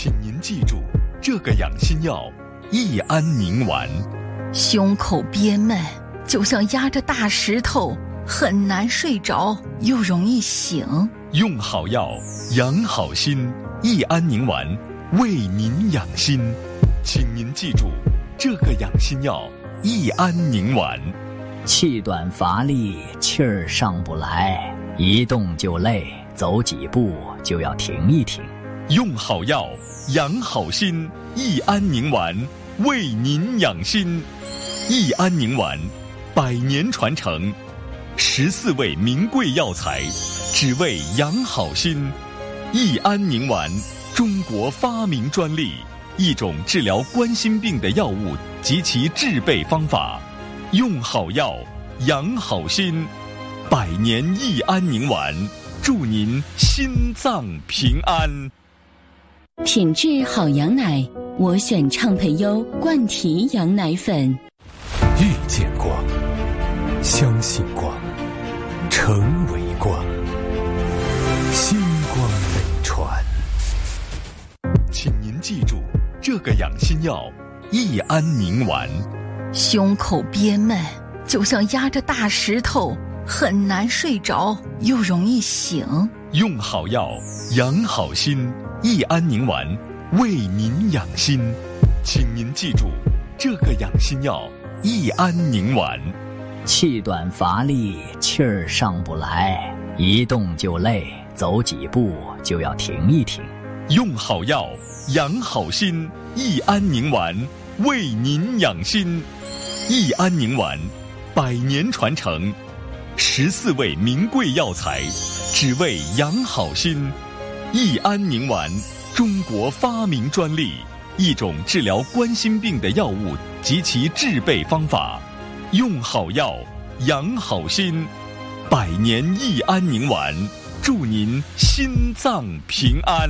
请您记住，这个养心药益安宁丸。 胸口憋闷，就像压着大石头，很难睡着，又容易醒。 用好药，养好心，益安宁丸为您养心。请您记住，这个养心药益安宁丸。 气短乏力，气儿上不来，一动就累，走几步就要停一停。 用好药，养好心，益安宁丸为您养心。益安宁丸100年传承，14味名贵药材，只为养好心。益安宁丸，中国发明专利，一种治疗冠心病的药物及其制备方法。用好药，养好心，100年益安宁丸，祝您心脏平安。 品质好羊奶，我选畅培优冠提羊奶粉。 遇见光，相信光，成为光，星光美传。 请您记住，这个养心药益安宁丸。 胸口憋闷，就像压着大石头，很难睡着，又容易醒。 用好药，养好心，益安宁丸为您养心。请您记住，这个养心药益安宁丸。 气短乏力，气儿上不来，一动就累，走几步就要停一停。 用好药，养好心，益安宁丸为您养心。益安宁丸100年传承，14味名贵药材，只为养好心。益安宁丸，中国发明专利，一种治疗冠心病的药物及其制备方法。用好药，养好心，100年益安宁丸，祝您心脏平安。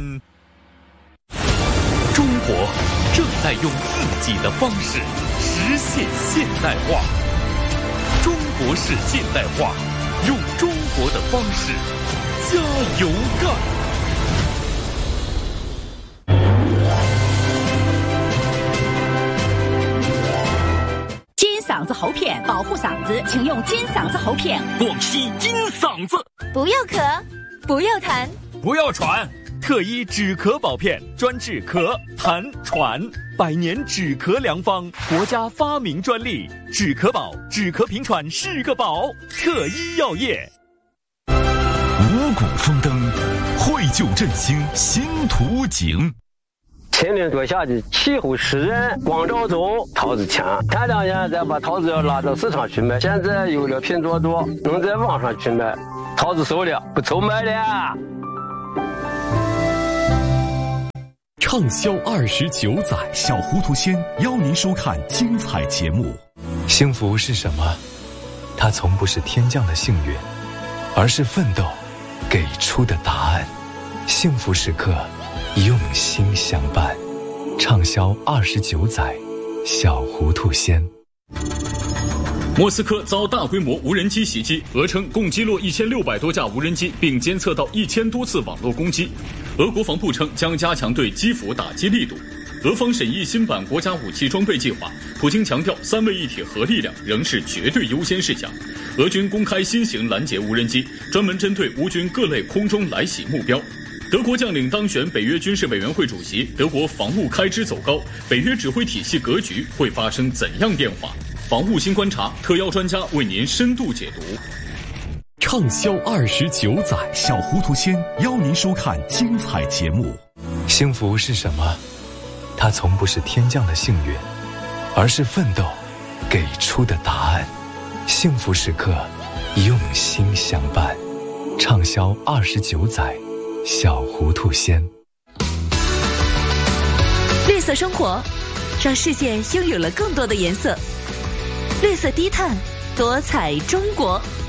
中国正在用自己的方式实现现代化。中国式现代化，用中国的方式加油干！ 金嗓子喉片保护嗓子，请用金嗓子喉片。 广西金嗓子， 不要咳，不要痰， 不要喘。 特医止咳保片，专治咳、痰、喘，100年止咳良方，国家发明专利。止咳宝，止咳平喘是个宝。特医药业。 五谷丰登，绘就振兴新图景。 10年多下去，气候湿润，光照足，桃子强。前2年再把桃子要拉到市场去卖，现在有了拼多多，能在网上去卖，桃子熟了，不愁卖了。 畅销29载，小糊涂仙邀您收看精彩节目。 幸福是什么？它从不是天降的幸运，而是奋斗给出的答案。幸福时刻，用心相伴。畅销29载，小糊涂仙。 莫斯科遭大规模无人机袭击，俄称共击落1600多架无人机，并监测到1000多次网络攻击。俄国防部称将加强对基辅打击力度。俄方审议新版国家武器装备计划，普京强调3位一体核力量仍是绝对优先事项。俄军公开新型拦截无人机，专门针对乌军各类空中来袭目标。德国将领当选北约军事委员会主席，德国防务开支走高，北约指挥体系格局会发生怎样变化？防务新观察，特邀专家为您深度解读。 畅销29载，小糊涂仙邀您收看精彩节目。 幸福是什么？它从不是天降的幸运，而是奋斗给出的答案。幸福时刻，用心相伴。畅销29载，小糊涂仙。 绿色生活，让世界拥有了更多的颜色。绿色低碳，多彩中国。